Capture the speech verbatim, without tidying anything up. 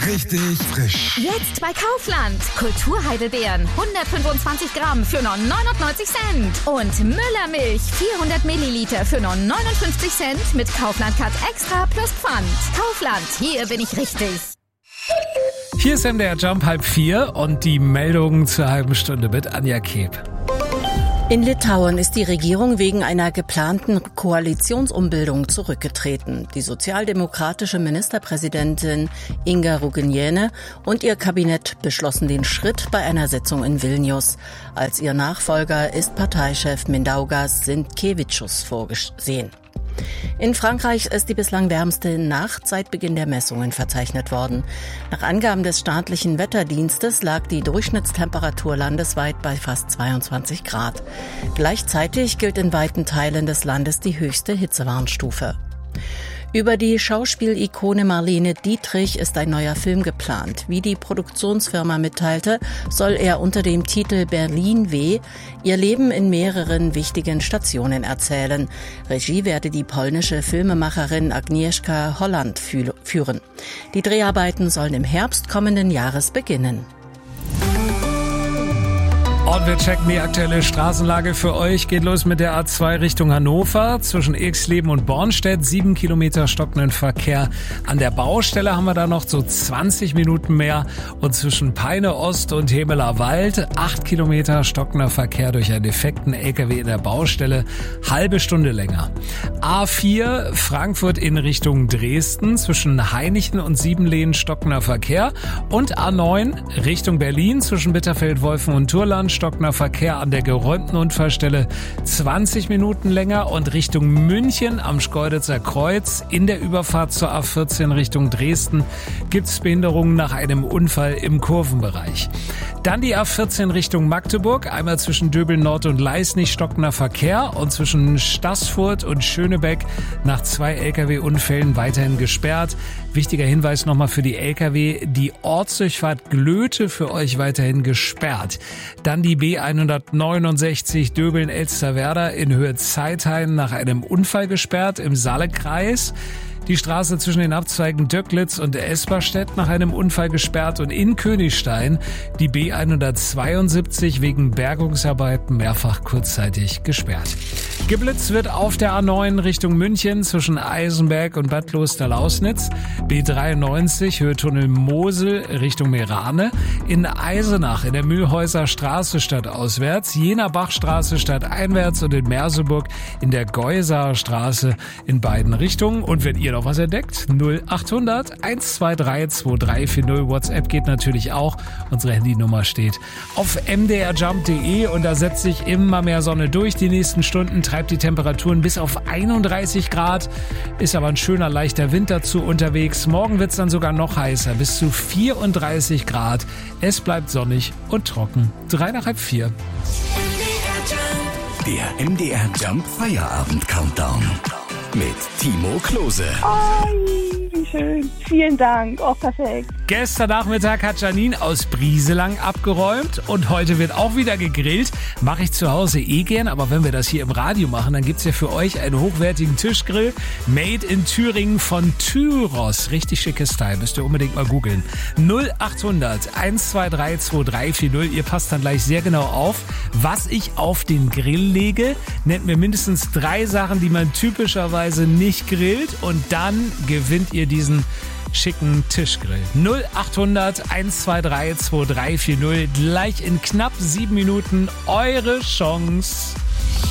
Richtig frisch. Jetzt bei Kaufland. Kulturheidelbeeren hundertfünfundzwanzig Gramm für nur neunundneunzig Cent. Und Müllermilch vierhundert Milliliter für nur neunundfünfzig Cent mit Kaufland Cut Extra plus Pfand. Kaufland, hier bin ich richtig. Hier ist M D R Jump halb vier und die Meldungen zur halben Stunde mit Anja Keb. In Litauen ist die Regierung wegen einer geplanten Koalitionsumbildung zurückgetreten. Die sozialdemokratische Ministerpräsidentin Inga Ruginiene und ihr Kabinett beschlossen den Schritt bei einer Sitzung in Vilnius. Als ihr Nachfolger ist Parteichef Mindaugas Sinkevičius vorgesehen. In Frankreich ist die bislang wärmste Nacht seit Beginn der Messungen verzeichnet worden. Nach Angaben des staatlichen Wetterdienstes lag die Durchschnittstemperatur landesweit bei fast zweiundzwanzig Grad. Gleichzeitig gilt in weiten Teilen des Landes die höchste Hitzewarnstufe. Über die Schauspielikone Marlene Dietrich ist ein neuer Film geplant. Wie die Produktionsfirma mitteilte, soll er unter dem Titel Berlin W. ihr Leben in mehreren wichtigen Stationen erzählen. Regie werde die polnische Filmemacherin Agnieszka Holland führen. Die Dreharbeiten sollen im Herbst kommenden Jahres beginnen. Und wir checken die aktuelle Straßenlage für euch. Geht los mit der A zwei Richtung Hannover. Zwischen Ilksleben und Bornstedt. Sieben Kilometer stockenden Verkehr. An der Baustelle haben wir da noch so zwanzig Minuten mehr. Und zwischen Peine Ost und Hemeler Wald. Acht Kilometer stockender Verkehr durch einen defekten L K W in der Baustelle. Halbe Stunde länger. A vier Frankfurt in Richtung Dresden. Zwischen Hainichen und Siebenlehen stockender Verkehr. Und A neun Richtung Berlin. Zwischen Bitterfeld-Wolfen und Turland. Stockender Verkehr an der geräumten Unfallstelle zwanzig Minuten länger und Richtung München am Schkeuditzer Kreuz in der Überfahrt zur A vierzehn Richtung Dresden gibt es Behinderungen nach einem Unfall im Kurvenbereich. Dann die A vierzehn Richtung Magdeburg, einmal zwischen Döbeln Nord und Leisnig stockender Verkehr und zwischen Staßfurt und Schönebeck nach zwei L K W-Unfällen weiterhin gesperrt. Wichtiger Hinweis nochmal für die L K W, die Ortsdurchfahrt Glöte für euch weiterhin gesperrt. Dann die B hundertneunundsechzig Döbeln-Elsterwerda in Höhe Zeithain nach einem Unfall gesperrt im Saalekreis. Die Straße zwischen den Abzweigen Döcklitz und Esberstedt nach einem Unfall gesperrt und in Königstein die B hundertzweiundsiebzig wegen Bergungsarbeiten mehrfach kurzzeitig gesperrt. Geblitzt wird auf der A neun Richtung München zwischen Eisenberg und Bad Klosterlausnitz, B dreiundneunzig Höhe Tunnel Mosel Richtung Meerane, in Eisenach in der Mühlhäuser Straße stadtauswärts, Jenerbachstraße stadteinwärts und in Merseburg in der Geusaer Straße in beiden Richtungen. Und wenn ihr noch was entdeckt, null achthundert eins zwei drei zwei drei vier null. WhatsApp geht natürlich auch. Unsere Handynummer steht auf m d r jump punkt d e und da setzt sich immer mehr Sonne durch. Die nächsten Stunden treibt die Temperaturen bis auf einunddreißig Grad. Ist aber ein schöner, leichter Wind dazu unterwegs. Morgen wird es dann sogar noch heißer, bis zu vierunddreißig Grad. Es bleibt sonnig und trocken. Drei nach halb vier. Der M D R Jump Feierabend Countdown. Mit Timo Klose. Oh, wie schön. Vielen Dank. Oh, perfekt. Gestern Nachmittag hat Janine aus Brieselang abgeräumt und heute wird auch wieder gegrillt. Mache ich zu Hause eh gern, aber wenn wir das hier im Radio machen, dann gibt's ja für euch einen hochwertigen Tischgrill. Made in Thüringen von Tyros. Richtig schickes Teil. Müsst ihr unbedingt mal googeln. null achthundert eins zwei drei zwei drei vier null. Ihr passt dann gleich sehr genau auf, was ich auf den Grill lege. Nennt mir mindestens drei Sachen, die man typischerweise nicht grillt und dann gewinnt ihr diesen schicken Tischgrill. null achthundert eins zwei drei zwei drei vier null. Gleich in knapp sieben Minuten eure Chance.